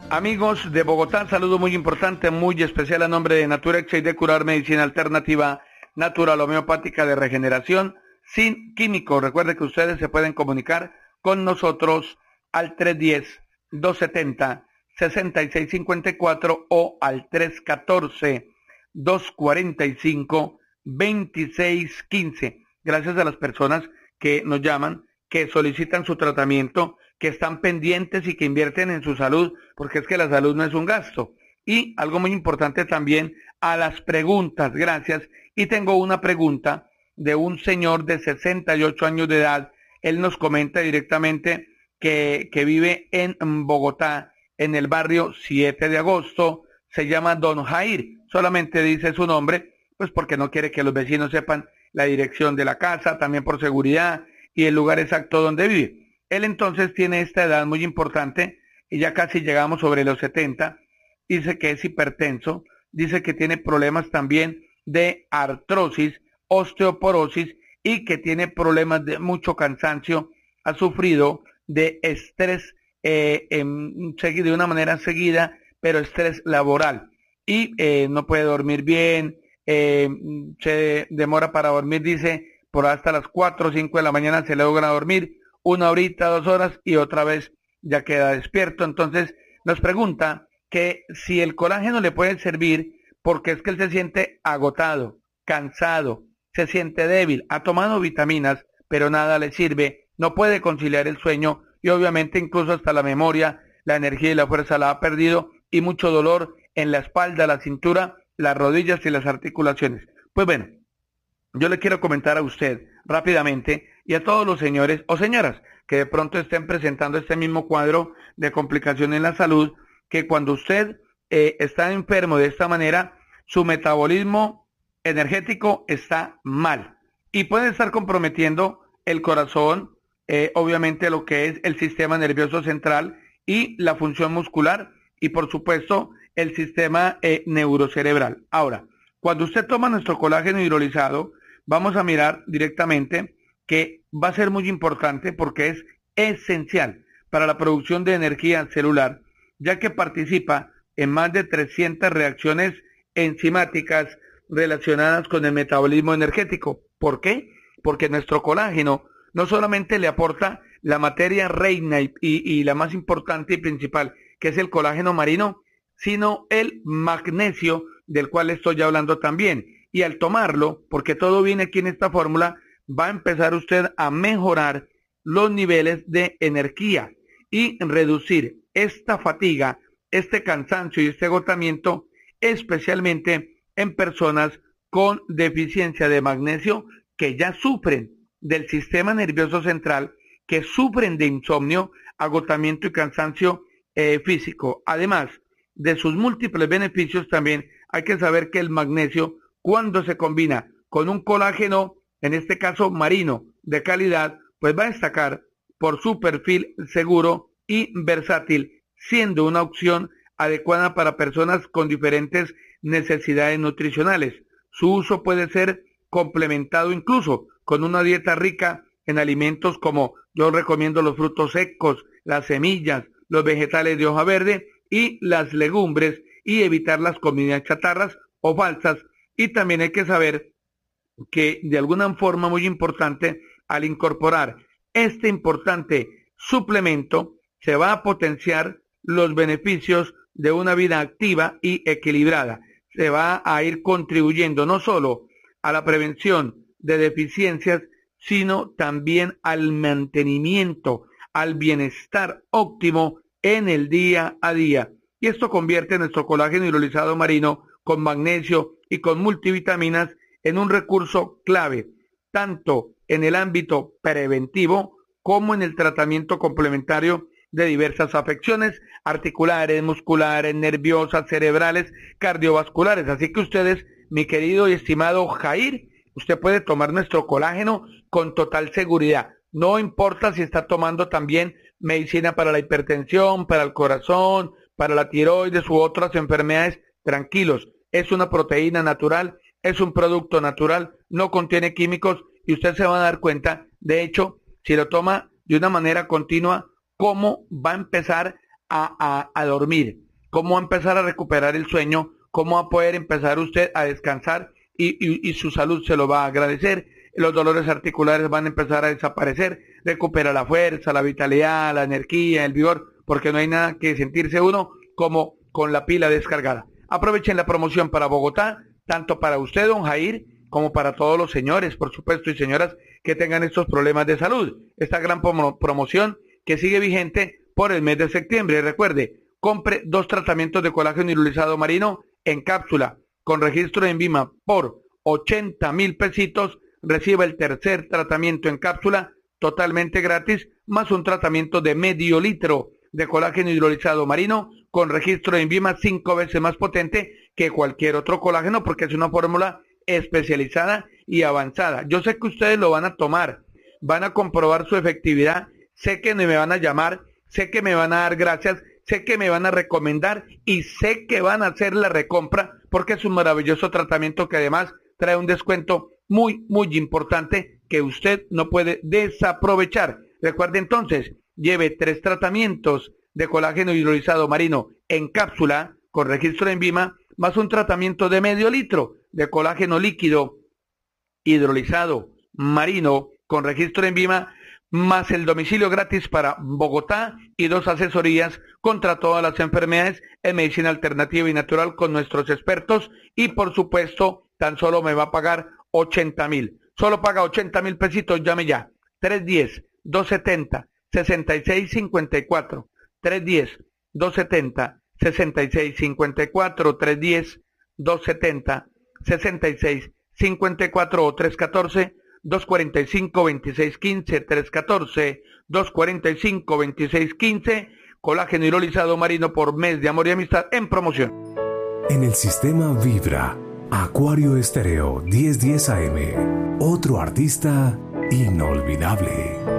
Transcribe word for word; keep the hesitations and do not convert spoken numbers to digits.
Amigos de Bogotá, saludo muy importante, muy especial a nombre de Naturex y de Curar Medicina Alternativa Natural Homeopática de Regeneración sin químicos. Recuerde que ustedes se pueden comunicar con nosotros al tres uno cero, dos siete cero, seis seis cinco cuatro o al tres uno cuatro, dos cuatro cinco, dos seis uno cinco. Gracias a las personas que nos llaman, que solicitan su tratamiento, que están pendientes y que invierten en su salud, porque es que la salud no es un gasto. Y algo muy importante también, a las preguntas, gracias. Y tengo una pregunta de un señor de sesenta y ocho años de edad. Él nos comenta directamente que, que vive en Bogotá, en el barrio siete de agosto, se llama Don Jair, solamente dice su nombre, pues porque no quiere que los vecinos sepan la dirección de la casa, también por seguridad y el lugar exacto donde vive. Él entonces tiene esta edad muy importante y ya casi llegamos sobre los setenta, dice que es hipertenso, dice que tiene problemas también de artrosis, osteoporosis y que tiene problemas de mucho cansancio, ha sufrido de estrés eh, en, de una manera seguida, pero estrés laboral y eh, no puede dormir bien, eh, se demora para dormir, dice, por hasta las cuatro o cinco de la mañana se logra dormir, una horita, dos horas y otra vez ya queda despierto. Entonces nos pregunta que si el colágeno le puede servir porque es que él se siente agotado, cansado, se siente débil, ha tomado vitaminas, pero nada le sirve, no puede conciliar el sueño y obviamente incluso hasta la memoria, la energía y la fuerza la ha perdido y mucho dolor en la espalda, la cintura, las rodillas y las articulaciones. Pues bueno, yo le quiero comentar a usted rápidamente y a todos los señores o señoras que de pronto estén presentando este mismo cuadro de complicación en la salud, que cuando usted eh, está enfermo de esta manera, su metabolismo energético está mal y puede estar comprometiendo el corazón, eh, obviamente lo que es el sistema nervioso central y la función muscular y por supuesto el sistema eh, neurocerebral. Ahora, cuando usted toma nuestro colágeno hidrolizado, vamos a mirar directamente que va a ser muy importante porque es esencial para la producción de energía celular, ya que participa en más de trescientas reacciones enzimáticas relacionadas con el metabolismo energético. ¿Por qué? Porque nuestro colágeno no solamente le aporta la materia reina y, y, y la más importante y principal, que es el colágeno marino, sino el magnesio, del cual estoy hablando también. Y al tomarlo, porque todo viene aquí en esta fórmula, va a empezar usted a mejorar los niveles de energía y reducir esta fatiga, este cansancio y este agotamiento, especialmente en personas con deficiencia de magnesio que ya sufren del sistema nervioso central, que sufren de insomnio, agotamiento y cansancio eh, físico. Además de sus múltiples beneficios, también hay que saber que el magnesio, cuando se combina con un colágeno, en este caso marino, de calidad, pues va a destacar por su perfil seguro y versátil, siendo una opción adecuada para personas con diferentes necesidades nutricionales. Su uso puede ser complementado incluso con una dieta rica en alimentos como yo recomiendo los frutos secos, las semillas, los vegetales de hoja verde y las legumbres y evitar las comidas chatarras o falsas. Y también hay que saber que de alguna forma muy importante, al incorporar este importante suplemento, se va a potenciar los beneficios de una vida activa y equilibrada. Se va a ir contribuyendo no solo a la prevención de deficiencias, sino también al mantenimiento, al bienestar óptimo en el día a día. Y esto convierte nuestro colágeno hidrolizado marino con magnesio y con multivitaminas en un recurso clave, tanto en el ámbito preventivo como en el tratamiento complementario de diversas afecciones articulares, musculares, nerviosas, cerebrales, cardiovasculares. Así que ustedes, mi querido y estimado Jair, usted puede tomar nuestro colágeno con total seguridad. No importa si está tomando también medicina para la hipertensión, para el corazón, para la tiroides u otras enfermedades, tranquilos. Es una proteína natural, es un producto natural, no contiene químicos y usted se va a dar cuenta, de hecho, si lo toma de una manera continua, cómo va a empezar a, a, a dormir, cómo va a empezar a recuperar el sueño, cómo va a poder empezar usted a descansar y, y, y su salud se lo va a agradecer. Los dolores articulares van a empezar a desaparecer, recupera la fuerza, la vitalidad, la energía, el vigor, porque no hay nada que sentirse uno como con la pila descargada. Aprovechen la promoción para Bogotá, tanto para usted, don Jair, como para todos los señores, por supuesto, y señoras que tengan estos problemas de salud. Esta gran promoción que sigue vigente por el mes de septiembre. Recuerde, compre dos tratamientos de colágeno hidrolizado marino en cápsula con registro en Vima por ochenta mil pesitos. Reciba el tercer tratamiento en cápsula totalmente gratis, más un tratamiento de medio litro de colágeno hidrolizado marino con registro en Vima cinco veces más potente que cualquier otro colágeno, porque es una fórmula especializada y avanzada. Yo sé que ustedes lo van a tomar, van a comprobar su efectividad, sé que me van a llamar, sé que me van a dar gracias, sé que me van a recomendar y sé que van a hacer la recompra, porque es un maravilloso tratamiento que además trae un descuento muy, muy importante que usted no puede desaprovechar. Recuerde entonces, lleve tres tratamientos de colágeno hidrolizado marino en cápsula con registro en Vima, más un tratamiento de medio litro de colágeno líquido hidrolizado marino con registro en Vima, más el domicilio gratis para Bogotá y dos asesorías contra todas las enfermedades en medicina alternativa y natural con nuestros expertos, y por supuesto tan solo me va a pagar ochenta mil. Solo paga ochenta mil pesitos, llame ya. tres uno cero, dos siete cero, seis seis cinco cuatro. tres uno cero, dos siete cero, seis seis cinco cuatro. tres uno cero, dos siete cero, seis seis cinco cuatro o tres uno cuatro, dos cuatro cinco, dos seis uno cinco, tres uno cuatro, dos cuatro cinco, dos seis uno cinco. Colágeno hidrolizado marino por mes de amor y amistad en promoción. En el sistema Vibra, Acuario Estéreo diez diez A M, otro artista inolvidable.